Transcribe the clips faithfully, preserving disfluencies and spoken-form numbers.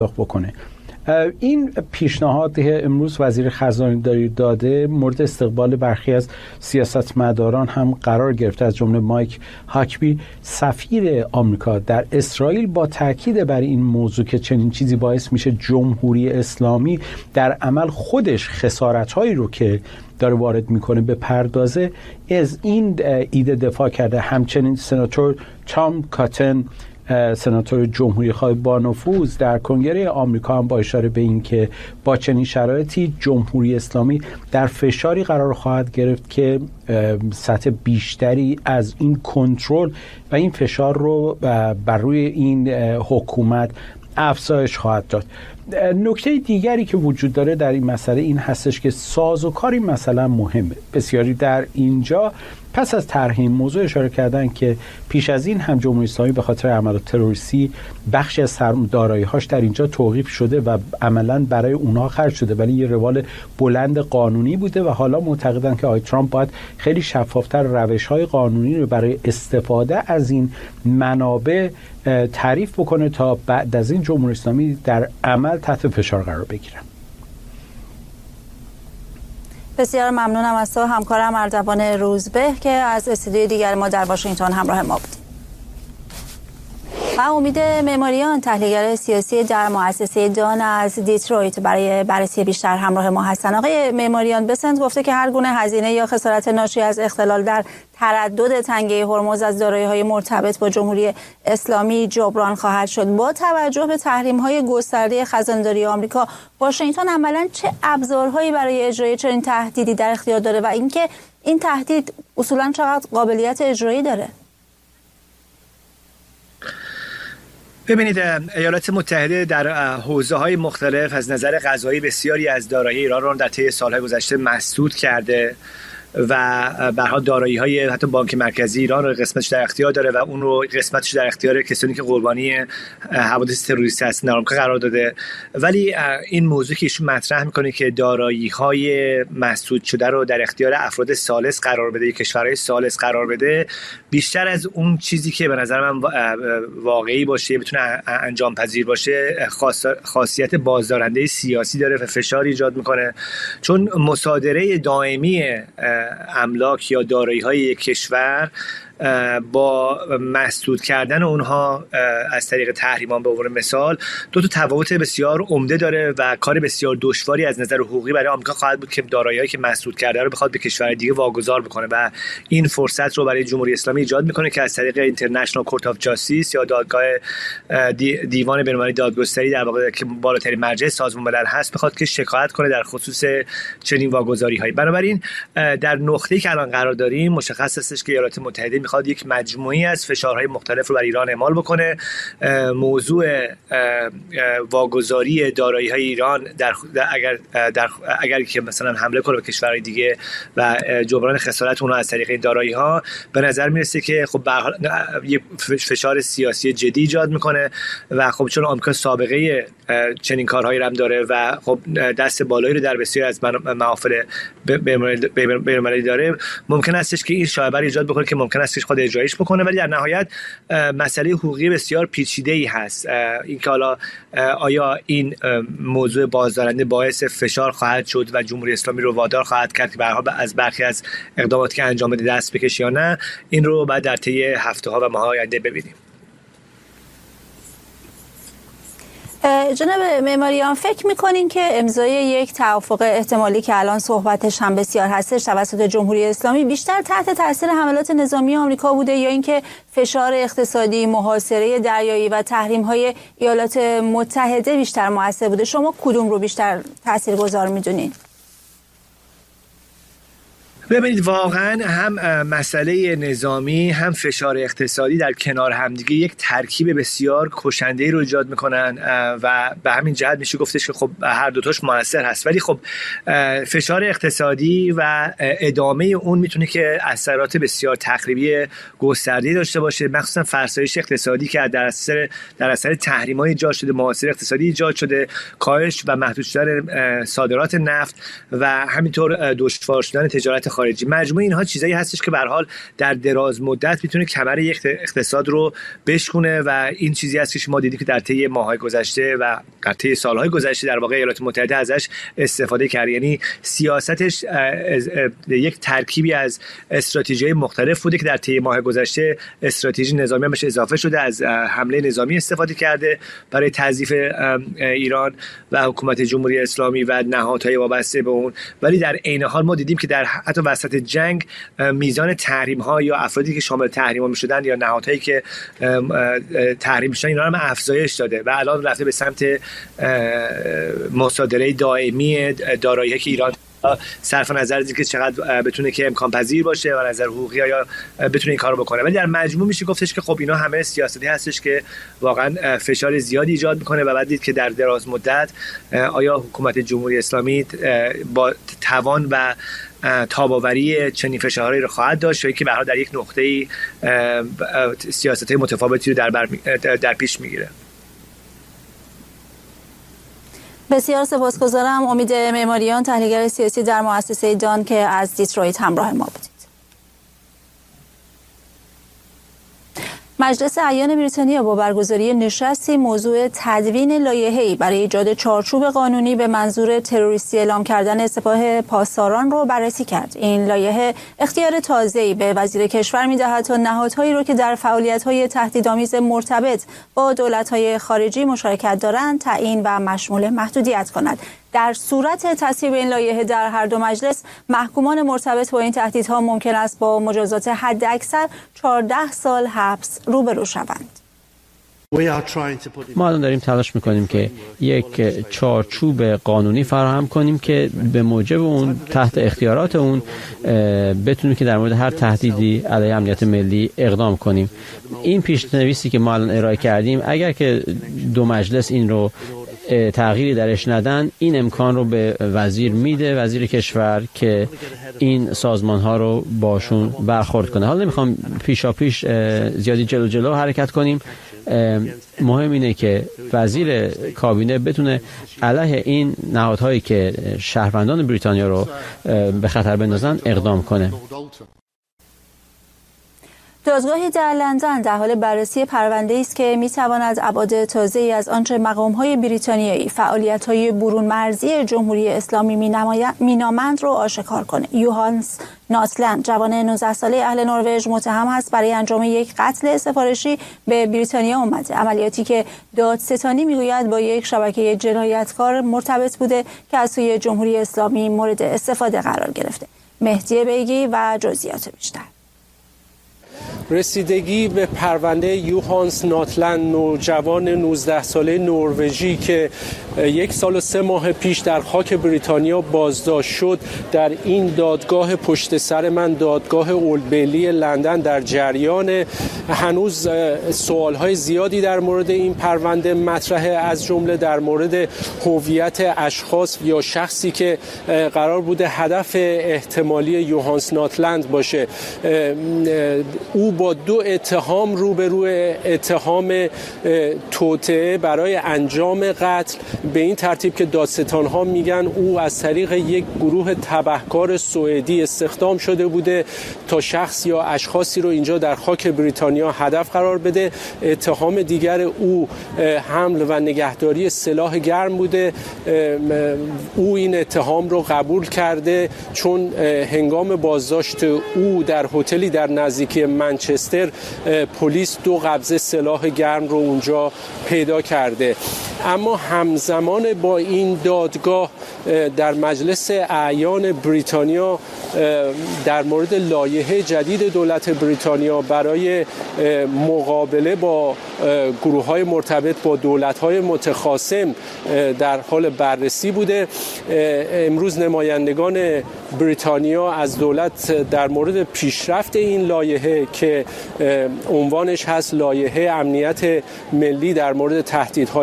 بکنه. این پیشنهاد امروز وزیر خزانه داری داده مورد استقبال برخی از سیاستمداران هم قرار گرفته، از جمله مایک هاکبی سفیر آمریکا در اسرائیل با تاکید بر این موضوع که چنین چیزی باعث میشه جمهوری اسلامی در عمل خودش خسارت‌هایی رو که داره وارد میکنه به پردازه، از این ایده دفاع کرده. همچنین سناتور تام کاتن، سناتور جمهوری خواه با نفوذ در کنگره آمریکا، هم با اشاره به این که با چنین شرایطی جمهوری اسلامی در فشاری قرار خواهد گرفت که سطح بیشتری از این کنترل و این فشار رو بر روی این حکومت افزایش خواهد داد. نکته دیگری که وجود داره در این مسئله این هستش که سازوکار این مسئله مهمه. بسیاری در اینجا پس از طرح این موضوع اشاره کردن که پیش از این هم جمهوری اسلامی به خاطر عملیات تروریستی بخشی از دارایی‌هاش در اینجا توقیف شده و عملاً برای اونها خرج شده، ولی یه روال بلند قانونی بوده و حالا معتقدن که آقای ترامپ باید خیلی شفافتر روش‌های قانونی رو برای استفاده از این منابع تعریف بکنه تا بعد از این جمهوری اسلامی در عمل تحت فشار قرار بگیرن. بسیار ممنونم از تو همکارم اردوان روزبه که از استودیوی دیگر ما در واشنگتن همراه ما بود. و امید معماریان، تحلیلگر سیاسی در مؤسسه دان از دیترویت، برای بررسی بیشتر همراه ما هستند. آقای معماریان، بسنت گفته که هر گونه هزینه یا خسارت ناشی از اختلال در تردد تنگه هرمز از دارایی‌های مرتبط با جمهوری اسلامی جبران خواهد شد. با توجه به تحریم‌های گسترده خزانه‌داری آمریکا، واشنگتن عملاً چه ابزارهایی برای اجرای چنین تهدیدی در اختیار داره و اینکه این تهدید اصولاً چقدر قابلیت اجرایی داره؟ ببینید، ایالات متحده در حوزه‌های مختلف از نظر قضایی بسیاری از دارایی ایران را در طی سال‌های گذشته مسدود کرده و به هر حال دارایی‌های حتی بانک مرکزی ایران رو قسمتش در اختیار داره و اون رو قسمتش در اختیار کسانی که قربانی حوادث تروریستی هستن در آمریکا قرار داده. ولی این موضوع که ایشون مطرح میکنه که دارایی‌های مسدود شده رو در اختیار افراد ثالث قرار بده، کشورهای ثالث قرار بده، بیشتر از اون چیزی که به نظر من واقعی باشه، بتونه انجام پذیر باشه، خاصیت بازدارنده سیاسی داره و فشار ایجاد میکنه، چون مصادره دائمی املاک یا دارایی‌های یک کشور با مسدود کردن اونها از طریق تحریمان به عنوان مثال دو تا تفاوت بسیار عمده داره و کار بسیار دشواری از نظر حقوقی برای آمریکا خواهد بود که دارایی‌هایی که مسدود کرده رو بخواد به کشور دیگه واگذار بکنه و این فرصت رو برای جمهوری اسلامی ایجاد میکنه که از طریق اینترنشنال کورت آف جاستیس یا دادگاه دیوان بین‌المللی دادگستری در واقع که بالاترین مرجع سازمان ملل هست بخواد که شکایت کنه در خصوص چنین واگذاری‌هایی. بنابراین در نقطه‌ای که الان قرار داریم مشخص است که ایالات متحده میخواد یک مجموعی از فشارهای مختلف رو بر ایران اعمال بکنه. موضوع واگذاری دارایی‌های ایران در اگر در اگر که مثلا حمله کنه به کشورهای دیگه و جبران خسارت اونها از طریق این دارایی‌ها، به نظر میرسه که خب به هر حال یک فشار سیاسی جدی ایجاد میکنه و خب چون آمریکا سابقه چنین کارهایی رو هم داره و خب دست بالایی رو در بسیاری از محافل بین‌المللی داره، ممکن استش که این شایعه ایجاد بکنه که ممکن است خود اجرایش بکنه. ولی در نهایت مسئله حقوقی بسیار پیچیده‌ای هست. این که حالا آیا این موضوع بازدارنده باعث فشار خواهد شد و جمهوری اسلامی رو وادار خواهد کرد که به هر حال از برخی از اقداماتی که انجام بده دست بکشه یا نه، این رو بعد در طی هفته‌ها و ماه‌های آینده ببینیم. جناب معماریان، فکر میکنین که امضای یک توافق احتمالی که الان صحبتش هم بسیار هستش توسط جمهوری اسلامی بیشتر تحت تاثیر حملات نظامی آمریکا بوده یا اینکه فشار اقتصادی، محاصره دریایی و تحریم‌های ایالات متحده بیشتر مؤثر بوده؟ شما کدوم رو بیشتر تاثیرگذار میدونین؟ ببینید، واقعا هم مسئله نظامی هم فشار اقتصادی در کنار همدیگه یک ترکیب بسیار کشنده‌ای رو ایجاد میکنن و به همین جهت میشه گفتش که خب هر دوتاش موثر هست. ولی خب فشار اقتصادی و ادامه اون میتونه که اثرات بسیار تخریبی گسترده‌ای داشته باشه، مخصوصا فرسایش اقتصادی که در اثر در اثر تحریم‌های ایجاد شده، محاصره اقتصادی ایجاد شده، کاهش و محدود شدن صادرات نفت و همینطور دشوار شدن تجارت خارجی. مجموع اینها چیزایی هستش که به هر حال در دراز مدت میتونه کمر یک اقتصاد رو بشکونه و این چیزی است که ما دیدیم که در طی ماه‌های گذشته و در طی سال‌های گذشته در واقع ایالات متحده ازش استفاده کرد. یعنی سیاستش یک ترکیبی از استراتژی‌های مختلف بوده که در طی ماه گذشته استراتژی نظامی هم بهش اضافه شده، از حمله نظامی استفاده کرده برای تضعیف ایران و حکومت جمهوری اسلامی و نهادهای وابسته به اون. ولی در عین حال ما دیدیم که در حتی وسط جنگ میزان تحریم‌ها یا افرادی که شامل تحریم‌ها می‌شدن یا نهادهایی که تحریم شدن اینا رو هم افزایش داده و الان رفته به سمت مصادره دائمی دارایی‌ها که ایران صرف نظر از اینکه چقدر بتونه که امکان پذیر باشه و نظر حقوقی یا بتونه این کارو بکنه. ولی در مجموع میشه گفتش که خب اینا همه سیاستی هستش که واقعا فشار زیادی ایجاد میکنه و بعد دید که در دراز مدت آیا حکومت جمهوری اسلامی با توان و تاباوری چنین فشارهایی رو خواهد داشت یا که به هر حال در یک نقطه‌ای سیاست‌های متفاوتی رو در بر در پیش میگیره. بسیار سپاسگزارم. امید معماریان، تحلیلگر سیاسی در مؤسسه دان که از دیترویت همراه ما بودید. مجلس اعیان بریتانیا با برگزاری نشستی موضوع تدوین لایحه‌ای برای ایجاد چارچوب قانونی به منظور تروریستی اعلام کردن سپاه پاسداران رو بررسی کرد. این لایحه اختیار تازه‌ای به وزیر کشور می‌دهد تا نهادهایی رو که در فعالیت‌های تهدیدآمیز مرتبط با دولت‌های خارجی مشارکت دارند تعیین و مشمول محدودیت کند. در صورت تصویب این لایحه در هر دو مجلس، محکومان مرتبط با این تهدیدها ممکن است با مجازات حداکثر چهارده سال حبس روبرو شوند. ما الان داریم تلاش میکنیم که یک چارچوب قانونی فراهم کنیم که به موجب اون تحت اختیارات اون بتونیم که در مورد هر تهدیدی علیه امنیت ملی اقدام کنیم. این پیشنویسی که ما الان ارائه کردیم اگر که دو مجلس این رو تغییری درش ندن، این امکان رو به وزیر میده، وزیر کشور، که این سازمان ها رو باشون برخورد کنه. حالا نمیخوام پیشا پیش زیادی جلو جلو حرکت کنیم. مهم اینه که وزیر کابینه بتونه علیه این نهادهایی که شهروندان بریتانیا رو به خطر بندازن اقدام کنه. دادگاهی در لندن در حال بررسی پرونده‌ای است که می‌تواند ابعاد تازه‌ای از آنچه مقام‌های بریتانیایی فعالیت‌های برون مرزی جمهوری اسلامی می‌نامند را آشکار کنه. یوهانس ناتلند، جوان نوزده ساله اهل نروژ، متهم است برای انجام یک قتل سفارشی به بریتانیا آمده. عملیاتی که دادستانی می‌گوید با یک شبکه جنایتکار مرتبط بوده که از سوی جمهوری اسلامی مورد استفاده قرار گرفته. مهدی بیگی و جزئیات بیشتر. رسیدگی به پرونده یوهانس ناتلند، نوجوان نوزده ساله نروژی که یک سال و سه ماه پیش در خاک بریتانیا بازداشت شد، در این دادگاه پشت سر من، دادگاه اولد بیلی لندن، در جریان. هنوز سوالهای زیادی در مورد این پرونده مطرحه، از جمله در مورد هویت اشخاص یا شخصی که قرار بوده هدف احتمالی یوهانس ناتلند باشه. او با دو اتهام روبروی، اتهام توطئه برای انجام قتل، به این ترتیب که دادستان‌ها میگن او از طریق یک گروه تبهکار سوئدی استخدام شده بوده تا شخص یا اشخاصی رو اینجا در خاک بریتانیا هدف قرار بده. اتهام دیگر او حمل و نگهداری سلاح گرم بوده. او این اتهام رو قبول کرده چون هنگام بازداشت او در هتلی در نزدیکی منچستر پلیس دو قبضه سلاح گرم رو اونجا پیدا کرده. اما همزمان با این دادگاه در مجلس اعیان بریتانیا در مورد لایحه جدید دولت بریتانیا برای مقابله با گروه‌های مرتبط با دولت‌های متخاصم در حال بررسی بوده. امروز نمایندگان بریتانیا از دولت در مورد پیشرفت این لایحه که عنوانش هست لایحه امنیت ملی در مورد تهدیدهای دولتی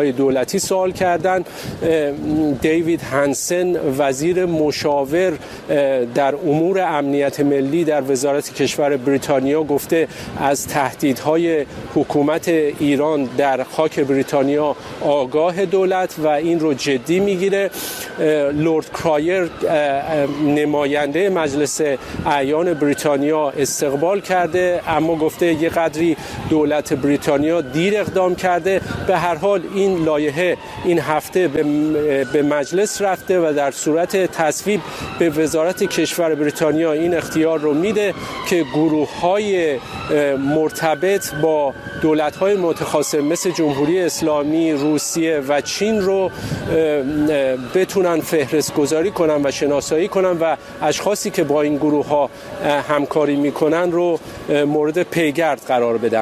امنیتی سوال کردن. دیوید هانسن وزیر مشاور در امور امنیت ملی در وزارت کشور بریتانیا گفته از تهدیدهای حکومت ایران در خاک بریتانیا آگاه دولت و این رو جدی میگیره. لورد کرایر نماینده مجلس اعیان بریتانیا استقبال کرده، اما گفته یه قدری دولت بریتانیا دیر اقدام کرده. به هر حال این لایحه این هفته به مجلس رفته و در صورت تصویب به وزارت کشور بریتانیا این اختیار رو میده که گروه‌های مرتبط با دولت‌های متخاصم مثل جمهوری اسلامی، روسیه و چین رو بتونن فهرست گذاری کنن و شناسایی کنن و اشخاصی که با این گروه‌ها همکاری میکنن رو مورد پیگرد قرار بدن.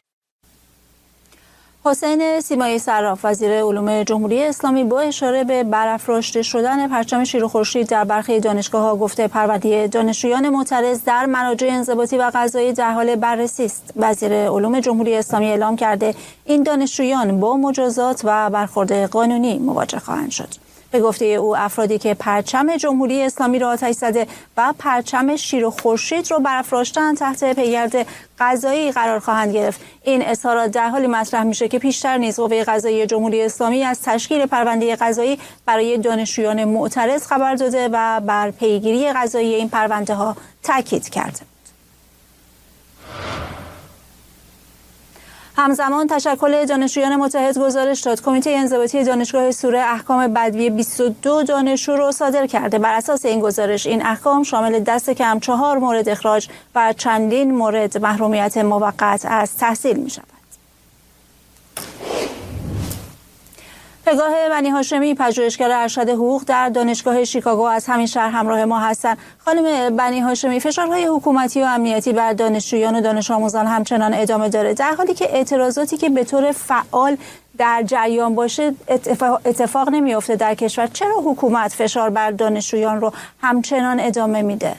حسین سیمایی صراف وزیر علوم جمهوری اسلامی با اشاره به برافراشته شدن پرچم شیر و خورشید در برخی دانشگاه‌ها گفته پرونده دانشجویان معترض در مراجع انضباطی و قضایی در حال بررسی است. وزیر علوم جمهوری اسلامی اعلام کرده این دانشجویان با مجازات و برخورد قانونی مواجه خواهند شد. به گفته او افرادی که پرچم جمهوری اسلامی را آتش زده و پرچم شیر و خورشید را برافراشتن تحت پیگرد قضایی قرار خواهند گرفت. این اظهارات در حالی مطرح میشه که پیشتر نیز قوه قضاییه جمهوری اسلامی از تشکیل پرونده قضایی برای دانشجویان معترض خبر داده و بر پیگیری قضایی این پرونده ها تاکید کرده. همزمان تشکل دانشجویان متحد گزارش داد کمیته انضباطی دانشگاه سوره احکام بدوی بیست و دو دانشجو را صادر کرده. بر اساس این گزارش این احکام شامل دست کم چهار مورد اخراج و چندین مورد محرومیت موقت از تحصیل می شود. پگاه بنی هاشمی پژوهشگر ارشد حقوق در دانشگاه شیکاگو از همین شهر همراه ما هستند. خانم بنی هاشمی، فشارهای حکومتی و امنیتی بر دانشجویان و دانش آموزان همچنان ادامه داره در حالی که اعتراضاتی که به طور فعال در جریان باشه اتفاق, اتفاق نمیفته در کشور. چرا حکومت فشار بر دانشجویان رو همچنان ادامه میده؟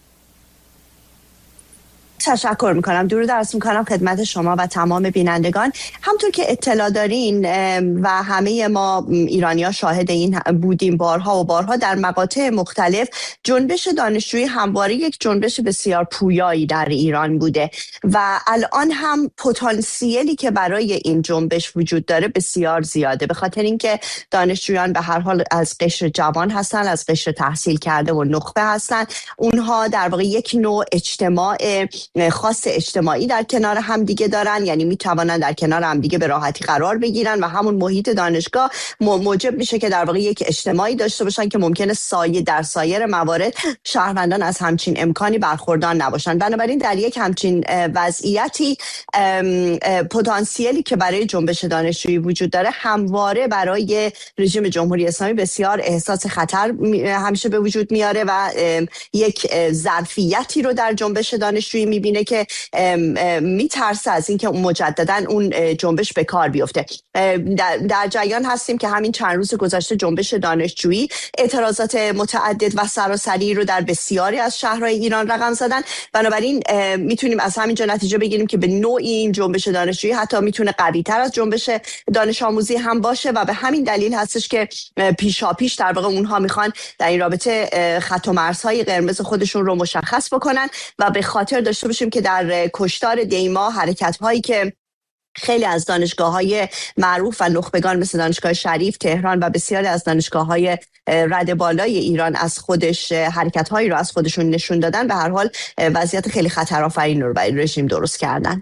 تشکر میکنم. درود عرض میکنم خدمت شما و تمام بینندگان. همطور که اطلاع دارین و همه ما ایرانی‌ها شاهد این بودیم بارها و بارها در مقاطع مختلف، جنبش دانشجویی همواره یک جنبش بسیار پویایی در ایران بوده و الان هم پتانسیلی که برای این جنبش وجود داره بسیار زیاده، به خاطر اینکه دانشجویان به هر حال از قشر جوان هستن، از قشر تحصیل کرده و نخبه هستن. اونها در واقع یک نوع اجتماع خاص اجتماعی در کنار هم دیگه دارن، یعنی میتوانن در کنار هم دیگه به راحتی قرار بگیرن و همون محیط دانشگاه موجب میشه که در واقع یک اجتماعی داشته باشن که ممکنه سایه در سایر موارد شهروندان از همچین امکانی برخوردار نباشن. بنابراین در یک همچین وضعیتی پتانسیلی که برای جنبش دانشجویی وجود داره همواره برای رژیم جمهوری اسلامی بسیار احساس خطر همیشه به وجود میاره و یک ظرفیتی رو در جنبش دانشجویی میبینه که میترسه از اینکه مجددا اون جنبش به کار بیفته. در, در جریان هستیم که همین چند روز گذشته جنبش دانشجویی اعتراضات متعدد و سراسری رو در بسیاری از شهرهای ایران رقم زدن. بنابراین میتونیم از همینجا نتیجه بگیریم که به نوعی این جنبش دانشجویی حتی میتونه قوی‌تر از جنبش دانش آموزی هم باشه و به همین دلیل هستش که پیشاپیش در واقع اونها میخوان در این رابطه خط و مرزهای قرمز خودشون رو مشخص بکنن و به خاطر داشته باشیم که در کشتار دیما حرکت‌هایی که خیلی از دانشگاه‌های معروف و نخبگان مثل دانشگاه شریف تهران و بسیاری از دانشگاه‌های رد بالای ایران از خودش حرکت‌هایی رو از خودشون نشون دادن، به هر حال وضعیت خیلی خطرآفرین رو برای رژیم درست کردن.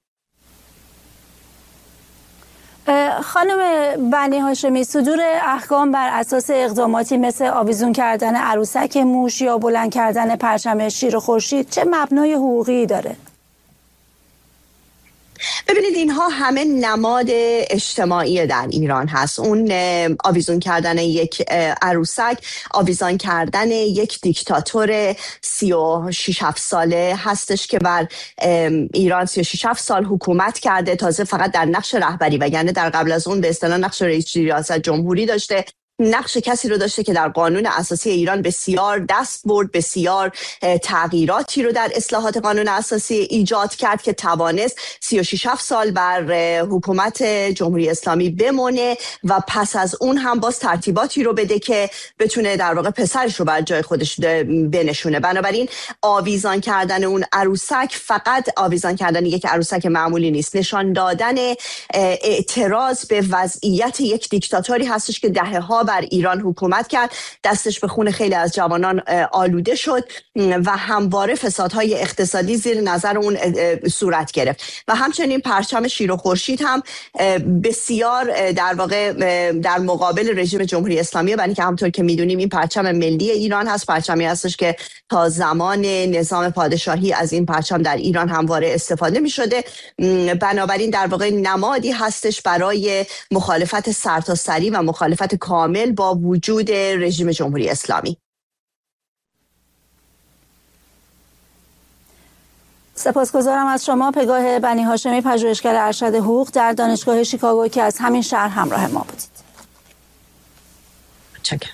خانم بنی هاشمی، صدور احکام بر اساس اقداماتی مثل آویزون کردن عروسک موش یا بلند کردن پرچم شیر و خورشید چه مبنای حقوقی داره؟ ببینید اینها همه نماد اجتماعی در ایران هست. اون آویزون کردن یک عروسک، آویزان کردن یک دیکتاتور سی و شش هفت ساله هستش که بر ایران سی و شش هفت سال حکومت کرده، تازه فقط در نقش رهبری و یعنی در قبل از اون به اصطلاح نقش رئیس ریاست جمهوری داشته نقش کسی رو داشته که در قانون اساسی ایران بسیار دست برد، بسیار تغییراتی رو در اصلاحات قانون اساسی ایجاد کرد که توانست سی و شش سال بر حکومت جمهوری اسلامی بمونه و پس از اون هم باز ترتیباتی رو بده که بتونه در واقع پسرش رو بر جای خودش بنشونه. بنابراین آویزان کردن اون عروسک فقط آویزان کردن یک عروسک معمولی نیست، نشان دادن اعتراض به وضعیت یک دیکتاتوری هستش که دهه‌ها بر ایران حکومت کرد، دستش به خون خیلی از جوانان آلوده شد و همواره فسادهای اقتصادی زیر نظر اون صورت گرفت و همچنین پرچم شیر و خورشید هم بسیار در واقع در مقابل رژیم جمهوری اسلامی، برای اینکه همونطور که میدونیم این پرچم ملی ایران هست، پرچمی هستش که تا زمان نظام پادشاهی از این پرچم در ایران همواره استفاده میشده. بنابراین در واقع نمادی هستش برای مخالفت سرتاسری و مخالفت کامل با وجود رژیم جمهوری اسلامی. سپاسگزارم از شما پگاه بنی هاشمی، پژوهشگر ارشد حقوق در دانشگاه شیکاگو که از همین شهر همراه ما بودید. متشکرم.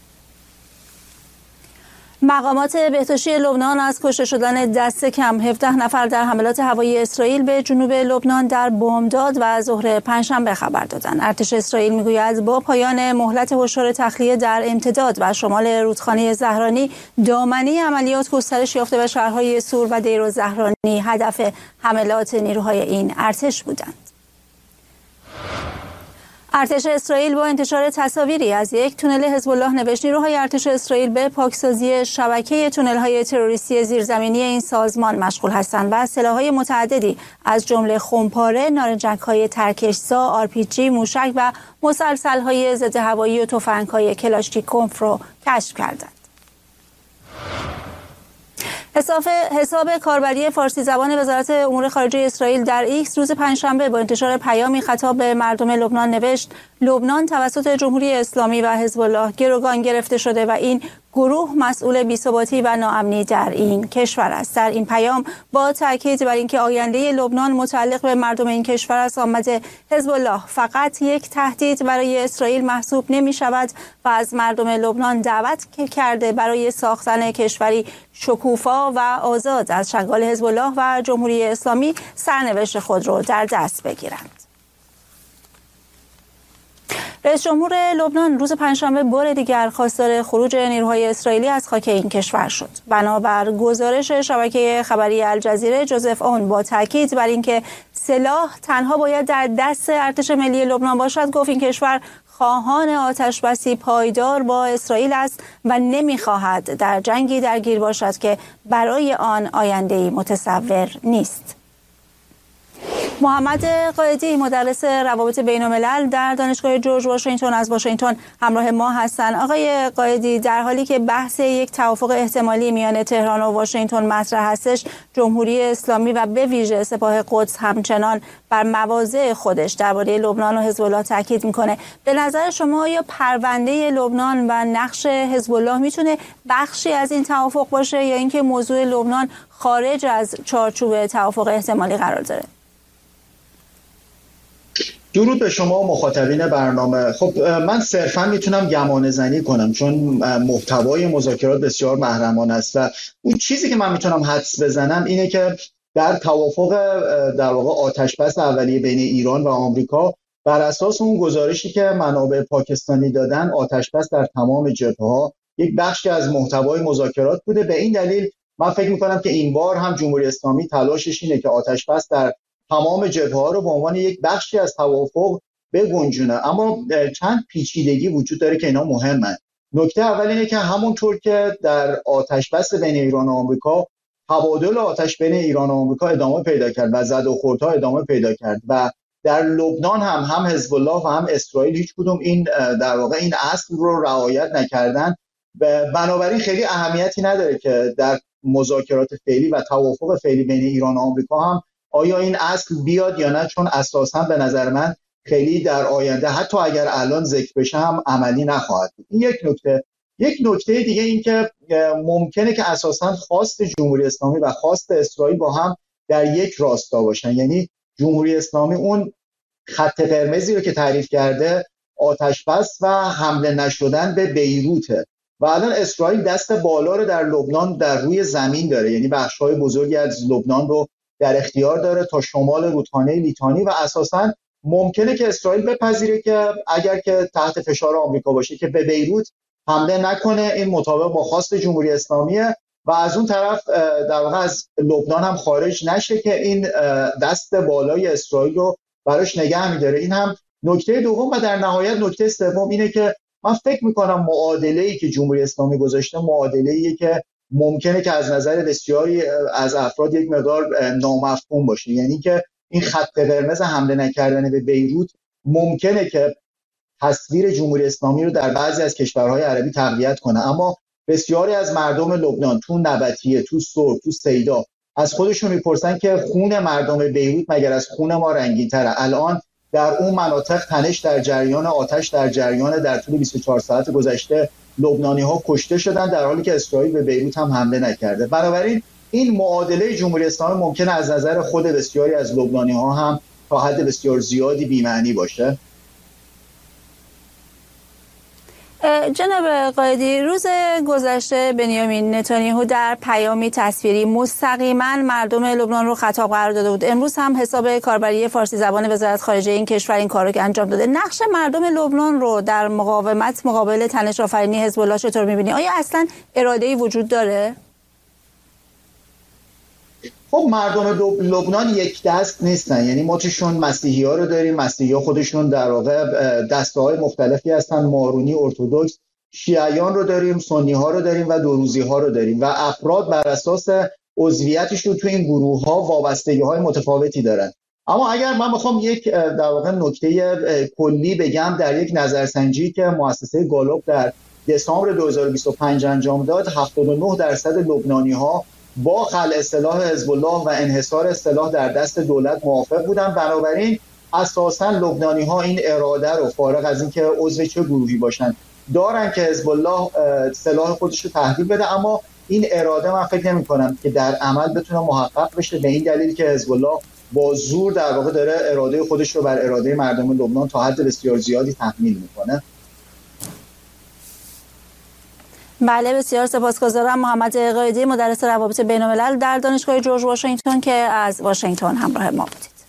مقامات بهداشتی لبنان از کشته شدن دست کم هفده نفر در حملات هوایی اسرائیل به جنوب لبنان در بامداد و ظهر پنجشنبه خبر دادند. ارتش اسرائیل میگوید با پایان مهلت هشدار تخلیه در امتداد و شمال رودخانه زهرانی، دامنه عملیات گسترش یافته و شهرهای سور و دیر الزهرانی هدف حملات نیروهای این ارتش بودند. ارتش اسرائیل با انتشار تصاویری از یک تونل حزب الله نوشت نیروهای ارتش اسرائیل به پاکسازی شبکه تونل‌های تروریستی زیرزمینی این سازمان مشغول هستند و سلاح‌های متعددی از جمله خمپاره، نارنجک‌های ترکش‌زا، آر پی جی، موشک و مسلسل‌های ضد هوایی و تفنگ‌های کلاشنیکوف را کشف کردند. حساب حساب کاربری فارسی زبان وزارت امور خارجه اسرائیل در ایکس روز پنجشنبه با انتشار پیامی خطاب به مردم لبنان نوشت: لبنان توسط جمهوری اسلامی و حزب الله گروگان گرفته شده و این گروه مسئول بی‌ثباتی و ناامنی در این کشور است. در این پیام با تاکید بر اینکه آینده لبنان متعلق به مردم این کشور است، آمده حزب الله فقط یک تهدید برای اسرائیل محسوب نمی شود و از مردم لبنان دعوت کرده برای ساختن کشوری شکوفا و آزاد از چنگال حزب الله و جمهوری اسلامی سرنوشت خود را در دست بگیرند. رئیس جمهور لبنان روز پنجشنبه بار دیگر خواستار خروج نیروهای اسرائیلی از خاک این کشور شد. بنابر گزارش شبکه خبری الجزیره، جوزف اون با تاکید بر اینکه سلاح تنها باید در دست ارتش ملی لبنان باشد، گفت این کشور خواهان آتشبسی پایدار با اسرائیل است و نمی‌خواهد در جنگی درگیر باشد که برای آن آینده‌ای متصور نیست. محمد قائدی، مدرس روابط بین الملل در دانشگاه جورج واشنگتن از واشنگتن همراه ما هستند. آقای قائدی، در حالی که بحث یک توافق احتمالی میان تهران و واشنگتن مطرح هستش، جمهوری اسلامی و به ویژه سپاه قدس همچنان بر مواضع خودش درباره لبنان و حزب الله تاکید میکنه. به نظر شما آیا پرونده لبنان و نقش حزب الله میتونه بخشی از این توافق باشه یا اینکه موضوع لبنان خارج از چارچوب توافق احتمالی قرار داره؟ درود به شما مخاطبین برنامه. خب من صرفا میتونم گمان زنی کنم چون محتوای مذاکرات بسیار محرمانه است و اون چیزی که من میتونم حدس بزنم اینه که در توافق در واقع آتش بس اولیه بین ایران و آمریکا، بر اساس اون گزارشی که منابع پاکستانی دادن، آتش بس در تمام جبهه‌ها یک بخشی از محتوای مذاکرات بوده. به این دلیل من فکر میکنم که این بار هم جمهوری اسلامی تلاشش اینه که آتش بس در تمام جبهه‌ها رو به عنوان یک بخشی از توافق بگنجونه. اما چند پیچیدگی وجود داره که اینا مهمن. نکته اول اینه که همونطور که در آتش بس بین ایران و آمریکا، تبادل آتش بین ایران و آمریکا ادامه پیدا کرد و زد و خوردها ادامه پیدا کرد و در لبنان هم هم حزب الله و هم اسرائیل هیچ کدوم این در واقع این اصل رو رعایت نکردن. بنابراین خیلی اهمیتی نداره که در مذاکرات فعلی و توافق فعلی بین ایران و آمریکا هم آیا این اصل بیاد یا نه، چون اساساً به نظر من خیلی در آینده حتی اگر الان ذکر بشه هم عملی نخواهد بود. این یک نکته. یک نکته دیگه این که ممکنه که اساساً خواست جمهوری اسلامی و خواست اسرائیل با هم در یک راستا باشن. یعنی جمهوری اسلامی اون خط قرمزی رو که تعریف کرده آتش بس و حمله نشدن به بیروته و الان اسرائیل دست بالا رو در لبنان در روی زمین داره، یعنی بخش‌های بزرگی از لبنان رو در اختیار داره تا شمال رودخانه لیتانی و اساساً ممکنه که اسرائیل بپذیره که اگر که تحت فشار آمریکا باشه که به بیروت حمله نکنه. این مطابق با خواست جمهوری اسلامیه و از اون طرف در واقع از لبنان هم خارج نشه که این دست بالای اسرائیل رو براش نگه می‌داره. این هم نکته دوم و در نهایت نکته سوم اینه که من فکر می‌کنم معادله‌ای که جمهوری اسلامی گذاشته معادله‌ایه که ممکنه که از نظر بسیاری از افراد یک مقدار نامفهوم باشه، یعنی که این خط قرمز حمله نکردن به بیروت ممکنه که تصویر جمهوری اسلامی رو در بعضی از کشورهای عربی تقویت کنه، اما بسیاری از مردم لبنان تو نبطیه، تو سور، تو سیدا از خودشون میپرسن که خون مردم بیروت مگر از خون ما رنگین‌تره؟ الان در اون مناطق تنش در جریان، آتش در جریان. در طول بیست و چهار ساعت گذشته لبنانی‌ها کشته شدن در حالی که اسرائیل به بیروت هم حمله نکرده. بنابراین این معادله جمهوری اسلامی ممکنه از نظر خود بسیاری از لبنانی‌ها هم تا حد بسیار زیادی بی‌معنی باشه. جناب قائدی، روز گذشته بنیامین نتانیاهو در پیامی تصویری مستقیما مردم لبنان رو خطاب قرار داده بود. امروز هم حساب کاربری فارسی زبان وزارت خارجه این کشور این کارو که انجام داده. نقش مردم لبنان رو در مقاومت مقابل تنش آفرینی حزب الله چطور می‌بینی؟ آیا اصلا اراده‌ای وجود داره؟ خب مردم لبنان یک دست نیستن، یعنی ما توشون مسیحی ها رو داریم، مسیحی ها خودشون در واقع دسته های مختلفی هستن، مارونی، ارتدوکس، شیعیان رو داریم، سنی ها رو داریم و دروزی ها رو داریم و افراد بر اساس عضویتشون تو این گروه ها وابستگی های متفاوتی دارن. اما اگر من بخوام یک در واقع نکته کلی بگم، در یک نظرسنجی که مؤسسه گالوپ در دسامبر دو هزار و بیست و پنج انجام داد، هفتاد و نه درصد لبنانی ها با خلع سلاح حزب الله و انحصار سلاح در دست دولت موافق بودن. بنابراین اساساً لبنانی ها این اراده رو فارغ از اینکه عضو چه گروهی باشن دارن که حزب الله سلاح خودش رو تحویل بده، اما این اراده من فکر نمی کنم که در عمل بتونه محقق بشه، به این دلیل که حزب الله با زور در واقع داره اراده خودش رو بر اراده مردم لبنان تا حد بسیار زیادی تحمیل میکنه. بله، بسیار سپاسگزارم. محمد قائدی، مدرس روابط بین‌الملل در دانشگاه جورج واشنگتن که از واشنگتن همراه ما بودید.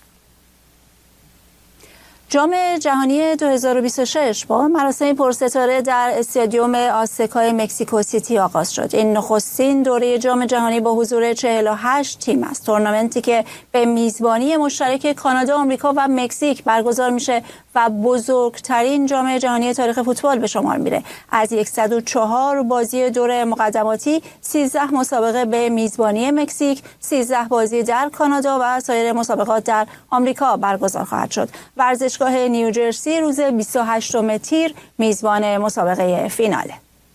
جام جهانی دو هزار و بیست و شش با مراسم پرستاره در استادیوم آزتکای مکزیکو سیتی آغاز شد. این نخستین دوره جام جهانی با حضور چهل و هشت تیم است. تورنمنتی که به میزبانی مشترک کانادا، آمریکا و مکزیک برگزار میشه و بزرگترین جام جهانی تاریخ فوتبال به شمار میره. از صد و چهار بازی دوره مقدماتی، سیزده مسابقه به میزبانی مکزیک، سیزده بازی در کانادا و سایر مسابقات در آمریکا برگزار خواهد شد. ورزشگاه نیوجرسی روز بیست و هشتم تیر میزبان مسابقه فیناله.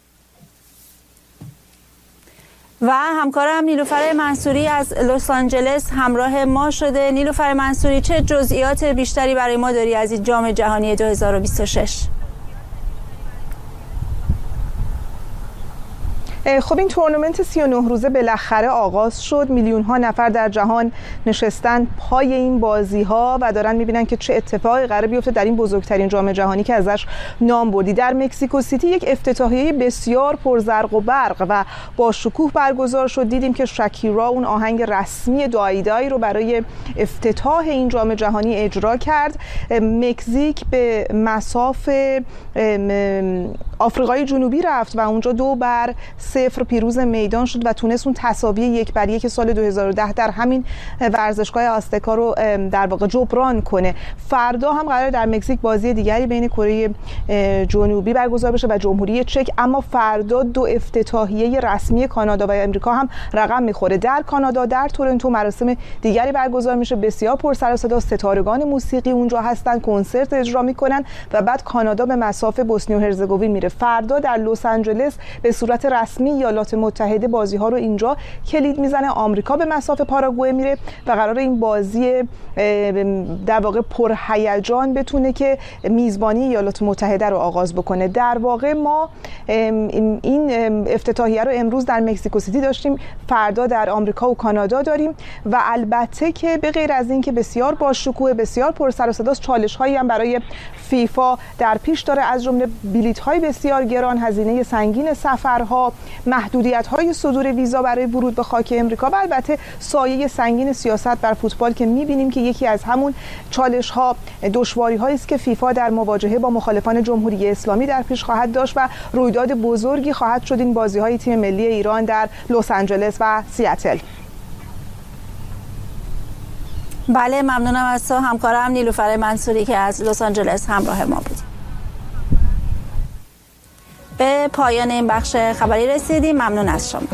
و همکارم نیلوفر منصوری از لس آنجلس همراه ما شده. نیلوفر منصوری، چه جزئیات بیشتری برای ما داری از این جام جهانی دو هزار و بیست و شش؟ خب این تورنمنت سی و نه روزه بالاخره آغاز شد. میلیون ها نفر در جهان نشستن پای این بازی ها و دارن میبینن که چه اتفاقی قراره بیفته در این بزرگترین جام جهانی که ازش نام بردی. در مکزیکو سیتی یک افتتاحیه بسیار پرزرق و برق و با شکوه برگزار شد. دیدیم که شاکیرا اون آهنگ رسمی دایدای رو برای افتتاح این جام جهانی اجرا کرد. مکزیک به مصاف آفریقای جنوبی رفت و اونجا دو بر صفر پیروز میدان شد و تونست اون تساوی یک بر یک سال دو هزار و ده در همین ورزشگاه آزتکا رو در واقع جبران کنه. فردا هم قرار در مکزیک بازی دیگری بین کره جنوبی برگزار بشه و جمهوری چک، اما فردا دو افتتاحیه رسمی کانادا و امریکا هم رقم میخوره. در کانادا در تورنتو مراسم دیگری برگزار میشه، بسیار پر سر و صدا، ستارگان موسیقی اونجا هستن، کنسرت اجرا میکنن و بعد کانادا به مصاف بوسنی و هرزگوین میره. فردا در لس آنجلس به صورت رسمی رسمی ایالات متحده بازی ها رو اینجا کلید میزنه. آمریکا به مصاف پاراگوئه میره و قرار این بازی در واقع پرهیجان بتونه که میزبانی ایالات متحده رو آغاز بکنه. در واقع ما این افتتاحیه رو امروز در مکزیکو سیتی داشتیم، فردا در آمریکا و کانادا داریم و البته که به غیر از این که بسیار باشکوه، بسیار پر سر و صداست، چالش هایی هم برای فیفا در پیش داره، از جمله بلیط های بسیار گران، هزینه سنگین سفرها، محدودیت های صدور ویزا برای ورود به خاک امریکا و البته سایه سنگین سیاست بر فوتبال که می‌بینیم که یکی از همون چالش ها، دشواری هایی است که فیفا در مواجهه با مخالفان جمهوری اسلامی در پیش خواهد داشت و رویداد بزرگی خواهد شد این بازی های تیم ملی ایران در لس آنجلس و سیاتل. بله، ممنونم از تو همکارم نیلوفر منصوری که از لس آنجلس همراه ما بود. به پایان این بخش خبری رسیدیم. ممنون از شما.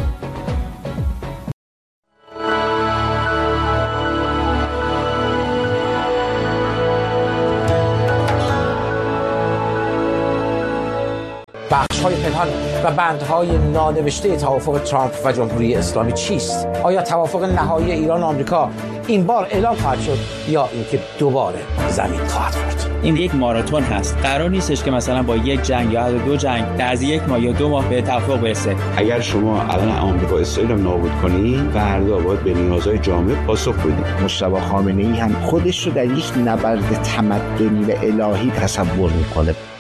بخش‌های پنهان و بندهای نانوشته توافق ترامپ و جمهوری اسلامی چیست؟ آیا توافق نهایی ایران و آمریکا این بار اعلام خواهد شد یا اینکه دوباره زمین خواهد خورد؟ این یک ماراتون هست. قرار نیستش که مثلا با یک جنگ یا دو جنگ در از یک ماه یا دو ماه به توافق برسه. اگر شما الان آمریکا و اسرائیل رو نابود کنید، فردا باید به نیازهای جامعه پاسخ بدید. مجتبی خامنه‌ای هم خودش رو در یک نبرد تمدنی و الهی تصور می‌کنه.